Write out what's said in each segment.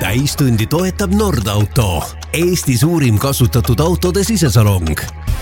täistundi toetab Nordauto, Eesti suurim kasutatud autode sisesalong.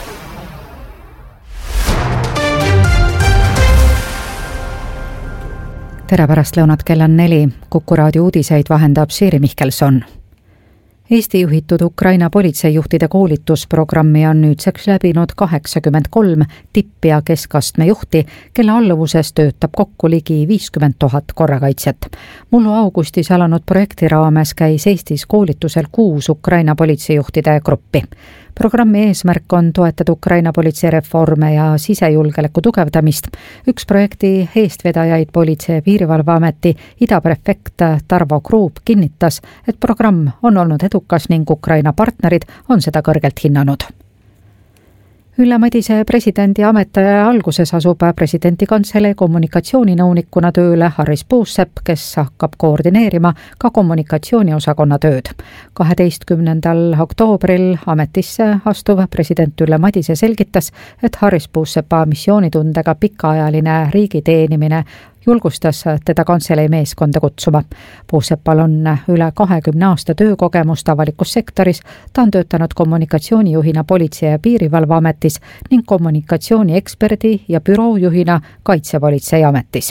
Tere pärastlõunat, kell on 4. Kuku raadio uudiseid vahendab Siiri Mihkelson. Eesti juhitud Ukraina politseijuhtide koolitusprogrammi on nüüdseks läbinud 83 tipp- ja keskastme juhti, kelle alluvuses töötab kokku ligi 50 000 korrakaitset. Mullu augustis alanud projekti raames käis Eestis koolitusel 6 Ukraina politseijuhtide gruppi. Programmi eesmärk on toetada Ukraina politseireforme ja sisejulgeoleku tugevdamist. Üks projekti eestvedajaid Politsei- ja Piirivalveameti idaprefekt Tarvo Kruup kinnitas, et programm on olnud edukas ning Ukraina partnerid on seda kõrgelt hinnanud. Ülle Madise presidendi ametiaja alguses asub presidenti kantselei kommunikatsiooninõunikuna tööle Harris Puusepp, kes hakkab koordineerima ka kommunikatsiooniosakonna tööd. 12. oktoobril ametisse astuv president Ülle Madise selgitas, et Harris Puuseppa missioonitundega pikaajaline riigi teenimine julgustas teda kantselei meeskonda kutsuma. Puuseppal on üle 20 aasta töökogemust avalikus sektoris, ta on töötanud kommunikatsioonijuhina Politsei- ja Piirivalveametis ning kommunikatsiooni-eksperdi ja büroojuhina Kaitsepolitseiametis.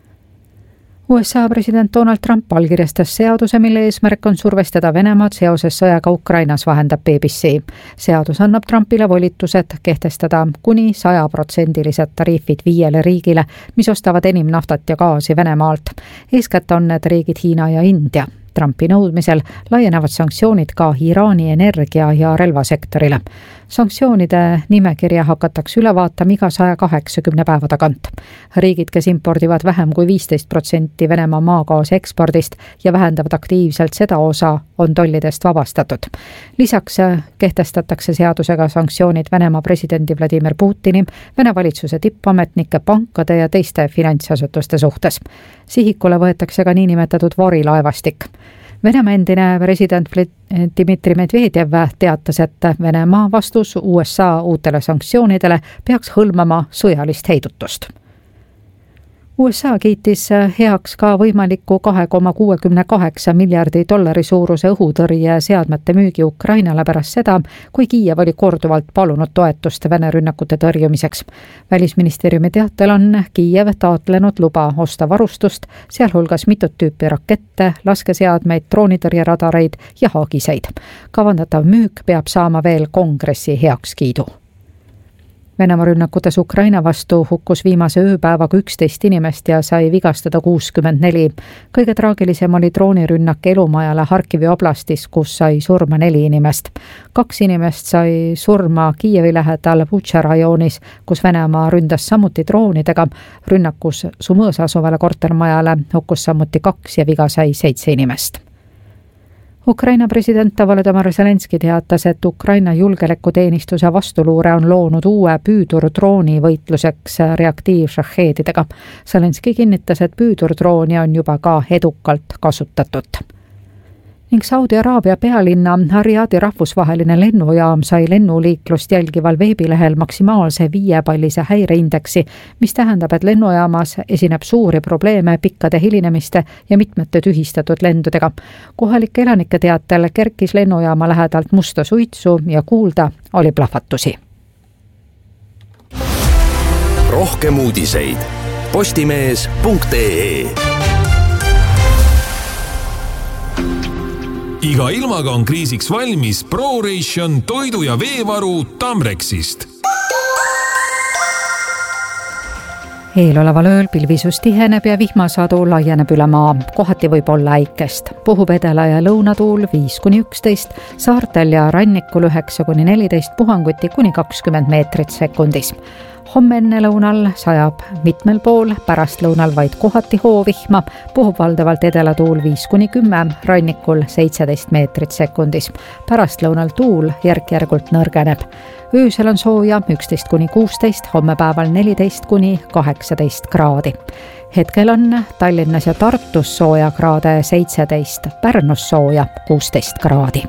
USA president Donald Trump allkirjastas seaduse, mille eesmärk on survestada Venemaad seoses sõjaga Ukrainas, vahendab BBC. Seadus annab Trumpile volitused kehtestada kuni 100% tariifid 5 riigile, mis ostavad enim naftat ja gaasi Venemaalt. Eeskätt on need riigid Hiina ja India. Trumpi nõudmisel laienevad sanktsioonid ka Iraani energia- ja relvasektorile. Sanktsioonide nimekirja hakatakse üle vaatama iga 180 päeva tagant. Riigid, kes impordivad vähem kui 15% Venemaa maagaasi ekspordist ja vähendavad aktiivselt seda osa, on tollidest vabastatud. Lisaks kehtestatakse seadusega sanktsioonid Venemaa presidendi Vladimir Putini, Vene valitsuse tippametnike, pankade ja teiste finantsasutuste suhtes. Sihikule võetakse ka niinimetatud varilaevastik. Venemaa endine president Dmitri Medvedev teatas, et Venemaa vastus USA uutele sanktsioonidele peaks hõlmama sõjalist heidutust. USA kiitis heaks ka võimaliku $2,68 miljardi suuruse õhutõrje seadmete müügi Ukrainale pärast seda, kui Kiiev oli korduvalt palunud toetust Vene rünnakute tõrjumiseks. Välisministeeriumi teatel on Kiiev taotlenud luba osta varustust, sealhulgas mitut tüüpi rakette, laskeseadmeid, droonitõrjeradareid ja haagiseid. Kavandatav müük peab saama veel kongressi heakskiidu. Venemaa rünnakutes Ukraina vastu hukkus viimase ööpäevaga 11 inimest ja sai vigastada 64. Kõige traagilisem oli droonirünnak elumajale Harkivi oblastis, kus sai surma 4 inimest. 2 inimest sai surma Kiievi lähedal Butša rajoonis, kus Venemaa ründas samuti droonidega. Rünnakus Sumõõs asuvale kortermajale hukkus samuti 2 ja viga sai 7 inimest. Ukraina president Volodymyr Zelenski teatas, et Ukraina julgeolekuteenistuse vastuluure on loonud uue püüdurdrooni võitluseks reaktiivšahheedidega. Zelenski kinnitas, et püüdurdrooni on juba ka edukalt kasutatud. Ning Saudi Araabia pealinna Riyadi rahvusvaheline lennujaam sai lennuliiklust jälgival veebilehel maksimaalse 5-pallise häireindeksi, mis tähendab, et lennujaamas esineb suuri probleeme pikkade hilinemiste ja mitmete tühistatud lendudega. Kohalike elanike teatel kerkis lennujaama lähedalt musta suitsu ja kuulda oli plahvatusi. Rohkem uudiseid postimees.ee. Iga ilmaga on kriisiks valmis ProRation toidu- ja veevaru Tamrexist. Eeloleval ööl pilvisus tiheneb ja vihmasadu laieneb üle maa. Kohati võib olla äikest. Puhub edela- ja lõunatuul 5-11, saartel ja rannikul 9-14, puhanguti kuni 20 meetrit sekundis. Homme enne lõunal sajab mitmel pool, pärast lõunal vaid kohati hoovihma, puhub valdavalt edelatuul 5-10, rannikul 17 meetrit sekundis. Pärast lõunal tuul järk-järgult nõrgeneb. Öösel on sooja 11-16, homme päeval 14-18 kraadi. Hetkel on Tallinnas ja Tartus sooja kraade 17, Pärnus sooja 16 kraadi.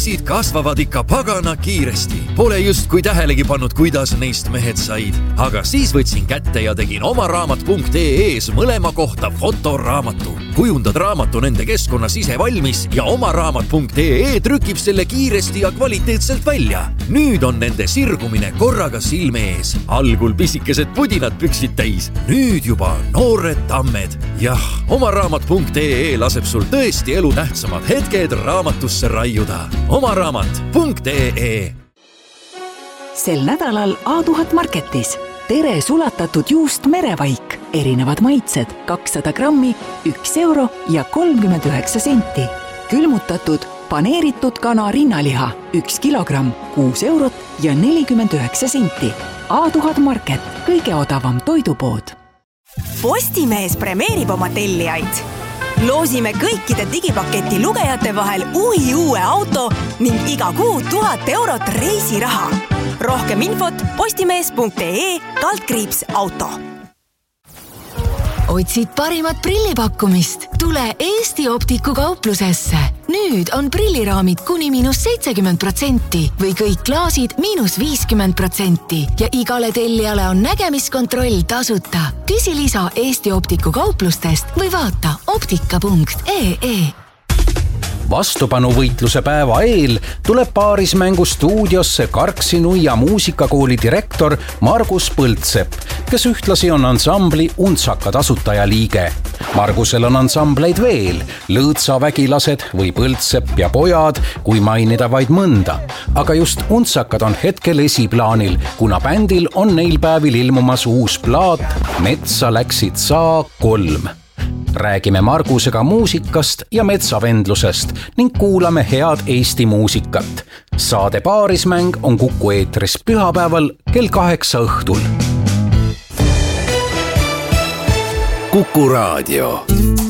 poisid kasvavad ikka pagana kiiresti. Pole just kui tähelegi pannud, kuidas neist mehed said. Aga siis võtsin kätte ja tegin omaraamat.ee-s mõlema kohta fotoraamatu. Kujundad raamatu nende keskkonnas ise valmis ja omaraamat.ee trükib selle kiiresti ja kvaliteetselt välja. Nüüd on nende sirgumine korraga silme ees. Algul pisikesed pudinad püksid täis. Nüüd juba noored tammed. Jah, omaraamat.ee laseb sul tõesti elu tähtsamad hetked raamatusse raiuda. omaraamat.ee. Sel nädalal A1000 Marketis. Tere sulatatud juust merevaik. Erinevad maitsed 200 grammi, 1 euro ja 39 senti. Külmutatud paneeritud kana rinnaliha 1 kilogramm, 6 eurot ja 49 senti. A1000 Market, kõige odavam toidupood. Postimees premeerib oma tellijaid. Loosime kõikide digipaketi lugejate vahel uue auto ning iga kuu 1000 eurot reisiraha. Rohkem infot postimees.ee/auto. Otsid parimat prillipakkumist? Tule Eesti Optiku kauplusesse. Nüüd on prilliraamid kuni -70% või kõik klaasid -50% ja igale tellijale on nägemiskontroll tasuta. Küsi lisa Eesti Optiku kauplustest või vaata optika.ee. Vastupanuvõitluse päeva eel tuleb paarismängu stuudiosse Karksi-Nuia muusikakooli direktor Margus Põldsepp, kes ühtlasi on ansambli Untsaka tasutajaliige. Margusel on ansambleid veel, Lõõtsa vägilased või Põldsepp ja pojad, kui mainida vaid mõnda. Aga just Untsakad on hetkel esiplaanil, kuna bändil on neil päevil ilmumas uus plaat Metsa läksid sa 3. Räägime Margusega muusikast ja metsavendlusest ning kuulame head Eesti muusikat. Saade Paarismäng on Kuku eetris pühapäeval kell 8 õhtul. Kuku Raadio.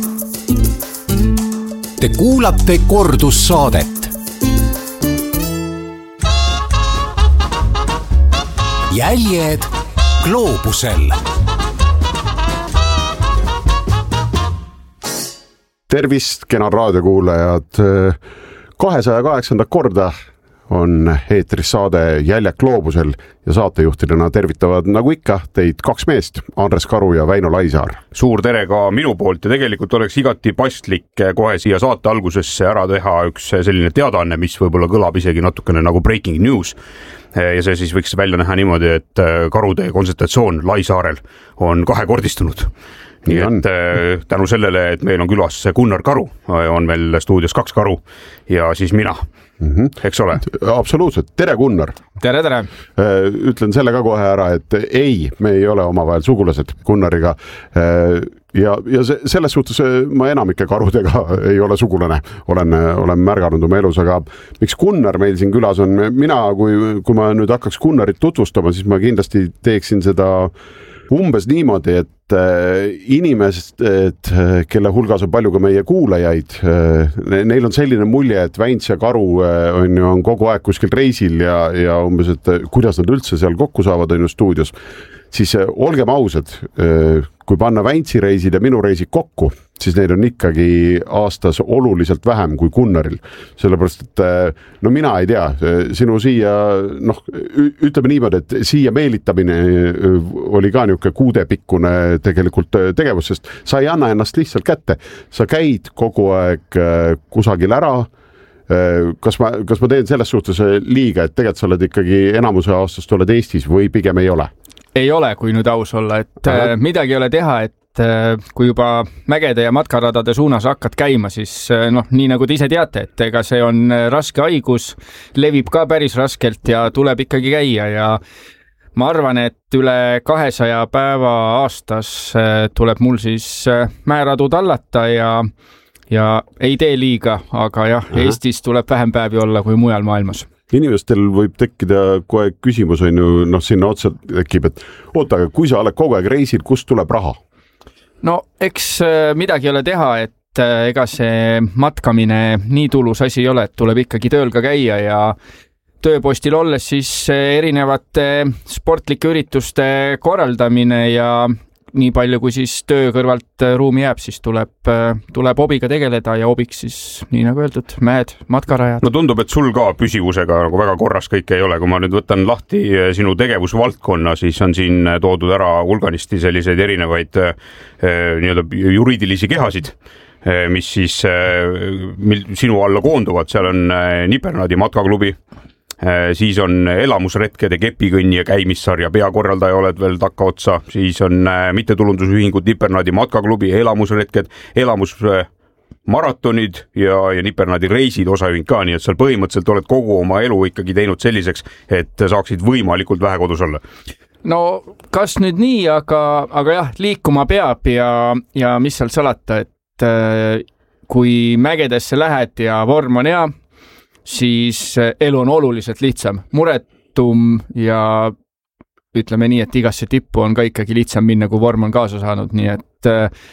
Te kuulate kordussaadet. Jäljed gloobusel. Tervist, kenad raadiokuulajad. 208. korda on eetris saade Jäljed gloobusel ja saatejuhtidena tervitavad nagu ikka teid 2 meest, Andres Karu ja Väino Laisaar. Suur tere ka minu poolt ja tegelikult oleks igati paslik kohe siia saate algusesse ära teha üks selline teadaanne, mis võib-olla kõlab isegi natukene nagu breaking news. Ja see siis võiks välja näha niimoodi, et karude kontsentratsioon Laisaarel on 2-kordistunud. Nii et tänu sellele, et meil on külas Gunnar Karu, on meil stuudios 2 karu ja siis mina, eks ole? Absoluutselt. Tere, Gunnar! Tere! Ütlen selle ka kohe ära, et ei, me ei ole omavahel sugulased Gunnariga ja selles suhtes ma enamike karudega ei ole sugulane, olen märganud oma elus, aga miks Gunnar meil siin külas on? Mina, kui ma nüüd hakkaks Gunnarit tutvustama, siis ma kindlasti teeksin seda umbes niimoodi, et inimesed, kelle hulgas on palju ka meie kuulajaid, neil on selline mulje, et Väints ja Karu on kogu aeg kuskil reisil ja umbes, et kuidas nad üldse seal kokku saavad on ju stuudios, siis olgem ausad, kui panna Väintsi reisid ja minu reisid kokku, siis neid on ikkagi aastas oluliselt vähem kui Gunnaril. Sellepärast, et no mina ei tea, sinu siia, ütleme niimoodi, et siia meelitamine oli ka niisugune kuudepikkune tegelikult tegevus, sest sa ei anna ennast lihtsalt kätte. Sa käid kogu aeg kusagil ära. Kas ma teen selles suhtes liiga, et tegelikult sa oled ikkagi enamuse aastast oled Eestis või pigem ei ole? Ei ole, kui nüüd aus olla, et midagi ei ole teha, et kui juba mägede ja matkaradade suunas hakkad käima, siis nii nagu te ise teate, et ega see on raske haigus, levib ka päris raskelt ja tuleb ikkagi käia ja ma arvan, et üle 200 päeva aastas tuleb mul siis määradu tallata ja ei tee liiga, aga jah, Eestis tuleb vähem päevi olla kui mujal maailmas. Inimestel võib tekkida kohe küsimus, on ju, sinna otsa tekib, et oota, aga kui sa oled kogu aeg reisil, kust tuleb raha? No, eks midagi ei ole teha, et ega see matkamine nii tulus asi ei ole, et tuleb ikkagi tööl ka käia ja tööpostil olles siis erinevate sportlike ürituste korraldamine ja nii palju, kui siis töö kõrvalt ruumi jääb, siis tuleb hobiga tegeleda ja hobiks siis, nii nagu öeldud, mäed, matkarajad. No tundub, et sul ka püsivusega nagu väga korras kõik ei ole. Kui ma nüüd võtan lahti sinu tegevusvaldkonna, siis on siin toodud ära hulganisti selliseid erinevaid nii-öelda juriidilisi kehasid, mis siis sinu alla koonduvad. Seal on Nipernaadi matkaklubi, siis on elamusretkede kepikõnni ja käimissarja peakorraldaja oled veel takkaotsa, siis on mittetulundusühingud Nipernaadi matkaklubi, elamusretked, elamusmaratonid ja Nipernaadi reisid osaühing ka, nii et seal põhimõtteliselt oled kogu oma elu ikkagi teinud selliseks, et saaksid võimalikult vähe kodus olla. No kas nüüd nii, aga jah, liikuma peab ja mis seal salata, et kui mägedesse lähed ja vorm on hea, siis elu on oluliselt lihtsam, muretum ja ütleme nii, et igasse tippu on ka ikkagi lihtsam minna, kui vorm on kaasa saanud, nii et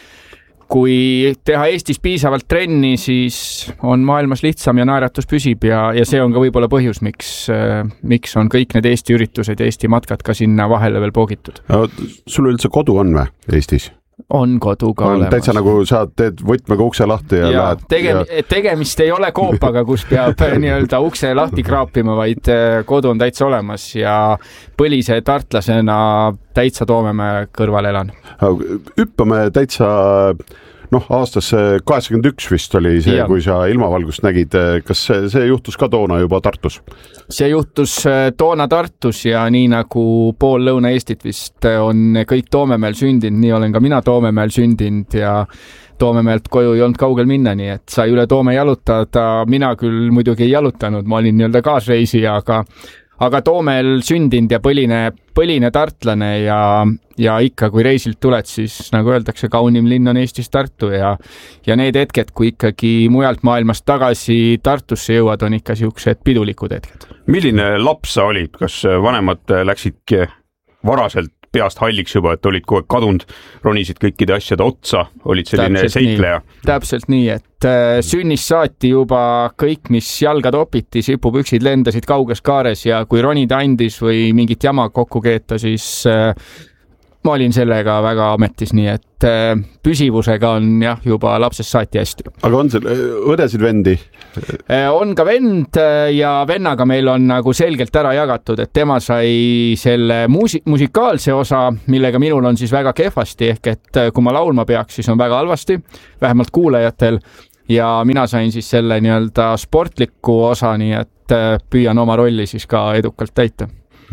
kui teha Eestis piisavalt trenni, siis on maailmas lihtsam ja naeratus püsib ja see on ka võib-olla põhjus, miks on kõik need Eesti üritused ja Eesti matkad ka sinna vahele veel poogitud. Sul üldse kodu on või Eestis? On kodu ka olemas. Täitsa nagu sa teed võtmega ukse lahti ja lähed. Tegemist ei ole koopaga, kus peab nii-öelda ukse lahti kraapima, vaid kodu on täitsa olemas ja põlise tartlasena täitsa Toomemäe kõrval elan. Hüppame täitsa aastas 81 vist oli see, kui sa ilmavalgust nägid. Kas see juhtus ka toona juba Tartus? See juhtus toona Tartus ja nii nagu pool Lõuna-Eestit vist on kõik Toomemäel sündinud, nii olen ka mina Toomemäel sündinud ja Toomemäelt koju ei olnud kaugel minna, nii et sai üle Toome jalutada. Mina küll muidugi ei jalutanud, ma olin nii-öelda kaasreisija, aga Toomel sündinud ja põline tartlane ja ikka, kui reisilt tuled, siis nagu öeldakse, kaunim linn on Eestis Tartu ja need hetked, kui ikkagi mujalt maailmast tagasi Tartusse jõuad, on ikka siuksed pidulikud hetked. Milline laps sa olid? Kas vanemad läksid varaselt peast halliks juba, et olid kogu aeg kadunud, ronisid kõikide asjade otsa, olid selline seikleja? Täpselt nii, et sünnist saati juba kõik, mis jalga topiti, sipupüksid lendasid kauges kaares ja kui ronida andis või mingit jama kokku keeta, siis ma olin sellega väga ametis, nii et püsivusega on jah, juba lapsest saati hästi. Aga on seal õdesid vendi? On ka vend ja vennaga meil on nagu selgelt ära jagatud, et tema sai selle musikaalse osa, millega minul on siis väga kehvasti, ehk et kui ma laulma peaks, siis on väga halvasti, vähemalt kuulajatel, ja mina sain siis selle nii-öelda sportliku osa, nii et püüan oma rolli siis ka edukalt täita.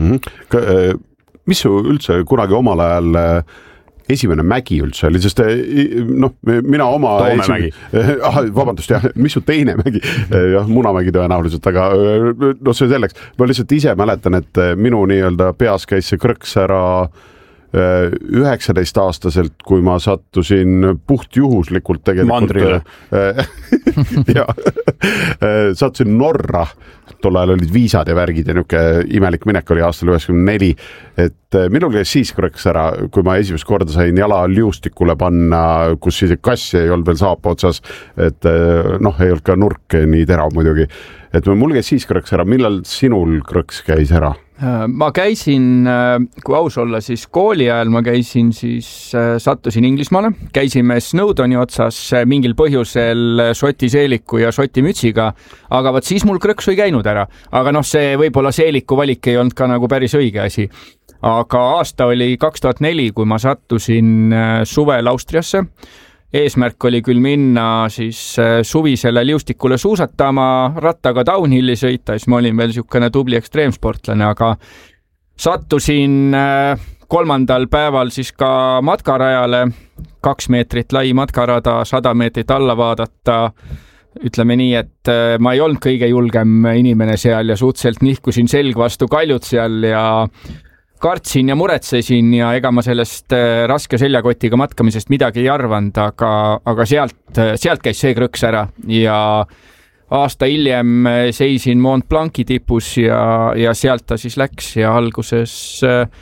Mis su üldse kunagi omal ajal esimene mägi üldse oli, sest mina oma vabandust, mis su teine mägi? Munamägi tõenäoliselt, aga see selleks. Ma lihtsalt ise mäletan, et minu nii-öelda peas käis see krõks ära 19-aastaselt, kui ma sattusin puhtjuhuslikult tegelikult sattusin Norra, tol ajal olid viisad ja värgid ja niisugune imelik minek oli aastal 94, et minul käis siis krõks ära, kui ma esimest korda sain jala liustikule panna, kus siis kassi ei olnud veel saapa otsas, et ei olnud ka nurk nii terav muidugi, et mul käis siis krõks ära. Millal sinul krõks käis ära? Ma käisin, kui aus olla, siis kooli ajal ma käisin, siis sattusin Inglismaale, käisime Snowdoni otsas mingil põhjusel Šoti seeliku ja Šoti mütsiga, aga vaat siis mul krõksu ei käinud ära, aga see võib-olla seeliku valik ei olnud ka nagu päris õige asi. Aga aasta oli 2004, kui ma sattusin suvel Austriasse. Eesmärk oli küll minna siis suvisele liustikule suusatama, rattaga downhilli sõita, siis ma olin veel niisugune tubli ekstreemsportlane, aga sattusin 3. päeval siis ka matkarajale, 2 meetrit lai matkarada, 100 meetrit alla vaadata. Ütleme nii, et ma ei olnud kõige julgem inimene seal ja suhteliselt nihkusin selg vastu kaljud seal ja kartsin ja muretsesin ja ega ma sellest raske seljakotiga matkamisest midagi ei arvanud, aga sealt käis see krõks ära ja aasta hiljem seisin Mont Blanci tipus ja sealt ta siis läks ja alguses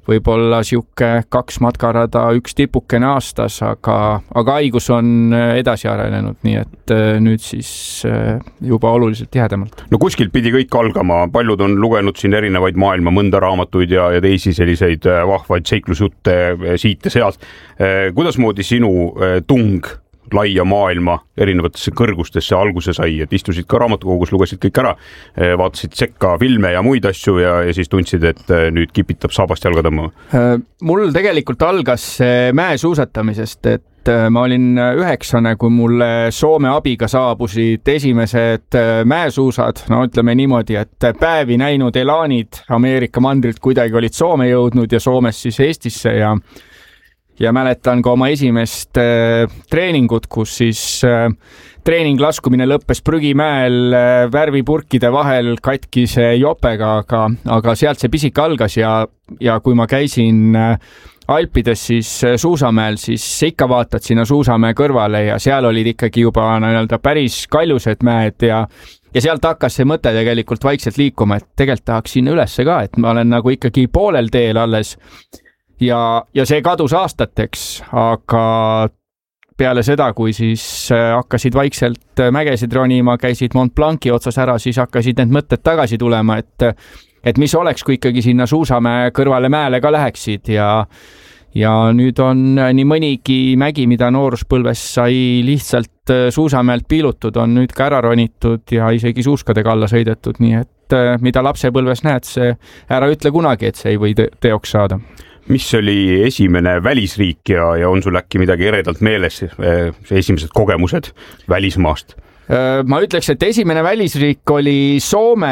võib-olla siuke 2 matkarada, 1 tipukene aastas, aga haigus on edasi arenenud, nii et nüüd siis juba oluliselt tihedamalt. No kuskilt pidi kõik algama, paljud on lugenud siin erinevaid maailma mõnda raamatuid ja teisi selliseid vahvaid seiklusjutte siit ja sealt. Kuidasmoodi sinu tung laia maailma erinevatesse kõrgustesse alguse sai, et istusid ka raamatukogus, lugesid kõik ära, vaatasid sekka filme ja muid asju ja siis tundsid, et nüüd kipitab saabast jalga tõmbama? Mul tegelikult algas mäesuusatamisest, et ma olin 9, kui mulle Soome abiga saabusid esimesed mäesuusad, no ütleme niimoodi, et päevi näinud elaanid Ameerika mandrilt kuidagi olid Soome jõudnud ja Soomest siis Eestisse ja mäletan ka oma esimest treeningut, kus siis treening laskumine lõppes prügimäel värvipurkide vahel katkise jopega, aga sealt see pisik algas ja kui ma käisin Alpides siis suusamäel, siis ikka vaatad sinna suusamäe kõrvale ja seal olid ikkagi juba päris kaljused mäed ja sealt hakkas see mõte tegelikult vaikselt liikuma, et tegelikult tahaks sinna ülesse ka, et ma olen nagu ikkagi poolel teel alles. Ja see kadus aastateks, aga peale seda, kui siis hakkasid vaikselt mägesid ronima, käisid Mont Blanci otsas ära, siis hakkasid need mõtted tagasi tulema, et mis oleks, kui ikkagi sinna suusamäe kõrvale mäele ka läheksid ja nüüd on nii mõnigi mägi, mida nooruspõlves sai lihtsalt suusamäelt piilutud, on nüüd ka ära ronitud ja isegi suuskadega alla sõidetud, nii et mida lapsepõlves näed, see ära ütle kunagi, et see ei või teoks saada. Mis oli esimene välisriik ja on sul äkki midagi eredalt meeles, see esimesed kogemused välismaast? Ma ütleks, et esimene välisriik oli Soome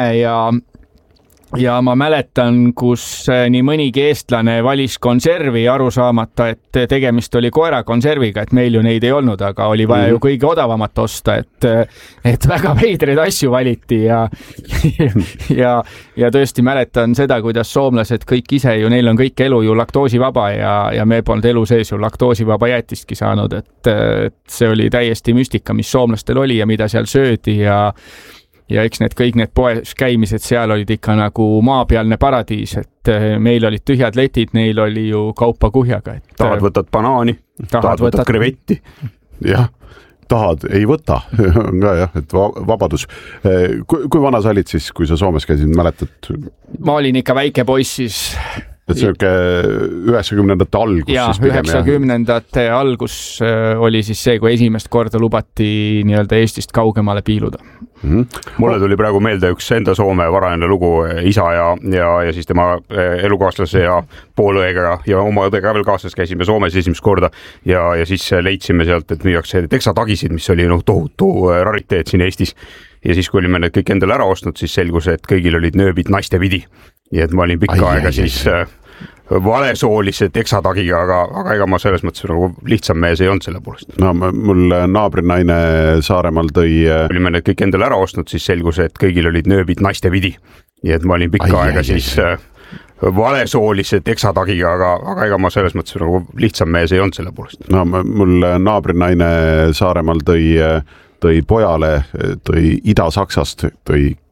ja ma mäletan, kus nii mõnigi eestlane valis konservi aru saamata, et tegemist oli koerakonserviga, et meil ju neid ei olnud, aga oli vaja ju kõige odavamat osta, et väga veidreid asju valiti ja tõesti mäletan seda, kuidas soomlased kõik ise ju, neil on kõik elu ju laktoosivaba ja me polnud elu sees ju laktoosivaba jäätistki saanud, et see oli täiesti müstika, mis soomlastel oli ja mida seal söödi ja eks kõik need poes käimised seal olid ikka nagu maapealne paradiis, et meil olid tühjad letid, neil oli ju kaupa kuhjaga. Tahad võtad banaani, tahad võtad krevetti. Jah, tahad ei võta, on ka jah, et vabadus. Kui vana sa olid siis, kui sa Soomes käisid, mäletad? Ma olin ikka väike poiss siis. Et see 90-ndate algus. Ja, 90-ndate algus oli siis see, kui esimest korda lubati nii-öelda Eestist kaugemale piiluda. Mulle tuli praegu meelde üks enda Soome varajane lugu, isa ja siis tema elukaaslase ja poolõega ja oma õdega veel kaaslas käisime Soomes esimest korda ja siis leidsime sealt, et müüakse teksatagisid, mis oli tohutu rariteet siin Eestis. Ja siis, kui olime need kõik endale ära ostnud, siis selgus, et kõigil olid nööbid naiste pidi. Ja et ma olin pikka aega siis valesoolise teksatagiga, aga ega ma selles mõttes nagu lihtsam mees ei olnud selle poolest. No mul naabrinaine Saaremaal olime need kõik endale ära ostnud, siis selgus, et kõigil olid nööbid naiste pidi. Ja et ma olin pikka aega siis valesoolise teksatagiga, aga ega ma selles mõttes nagu lihtsam mees ei olnud selle poolest. No mul naabrinaine Saaremaal tõi pojale, tõi Ida-Saksast, tõi